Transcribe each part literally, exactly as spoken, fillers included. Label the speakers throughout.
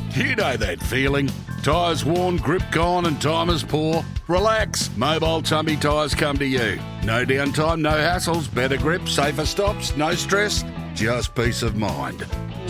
Speaker 1: You know that feeling. Tyres worn, grip gone and time is poor? Relax. Mobile Tumby Tyres come to you. No downtime, no hassles, better grip, safer stops, no stress, just peace of mind.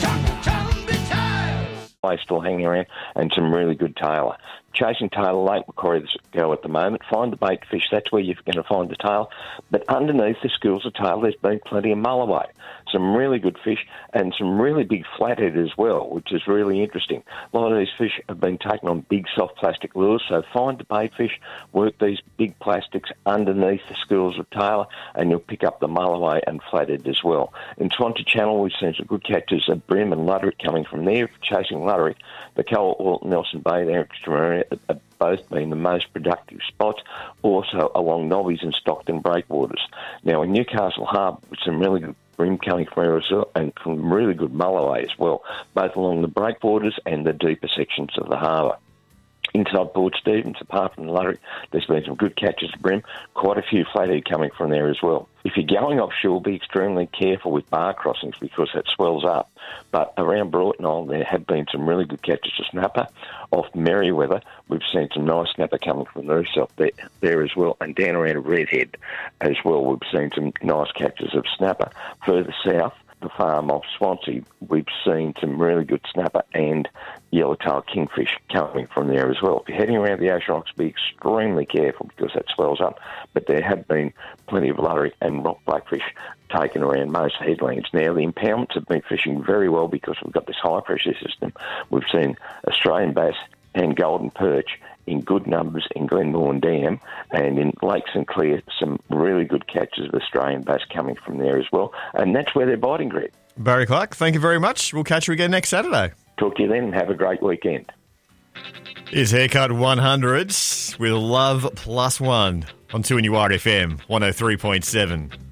Speaker 2: I still hanging around, and some really good tailor. Chasing tailor, Lake Macquarie go at the moment. Find the bait fish, that's where you're going to find the tail. But underneath the schools of tail, there's been plenty of mulloway. Some really good fish and some really big flathead as well, which is really interesting. A lot of these fish have been taken on big soft plastic lures, so find the bait fish, work these big plastics underneath the schools of tailor, and you'll pick up the mulloway and flathead as well. In Swansea Channel, we've seen some good catches of bream and luderick coming from there, chasing luderick. The Cowell Nelson Bay there, extraordinary. Have both been the most productive spots, also along Nobbies and Stockton breakwaters. Now, in Newcastle Harbour, with some really good bream coming from there as well, and some really good mulloway as well, both along the breakwaters and the deeper sections of the harbour. Inside Port Stephens, apart from the Luderick, there's been some good catches of bream, quite a few flathead coming from there as well. If you're going offshore, be extremely careful with bar crossings because that swells up. But around Broughton Island, there have been some really good catches of snapper. Off Merriweather, we've seen some nice snapper coming from the reef there, there as well. And down around Redhead as well, we've seen some nice catches of snapper. Further south, the farm off Swansea, we've seen some really good snapper and yellowtail kingfish coming from there as well. If you're heading around the Ocean Rocks, be extremely careful because that swells up. But there have been plenty of luderick and rock blackfish taken around most headlands. Now, the impoundments have been fishing very well because we've got this high-pressure system. We've seen Australian bass and golden perch in good numbers in Glenmorne Dam, and in Lake St Clair, some really good catches of Australian bass coming from there as well. And that's where they're biting, Greg.
Speaker 3: Barry Clark, thank you very much. We'll catch you again next Saturday.
Speaker 2: Talk to you then and have a great weekend.
Speaker 3: It's Haircut one hundred with Love Plus One on two N U R F M one oh three point seven.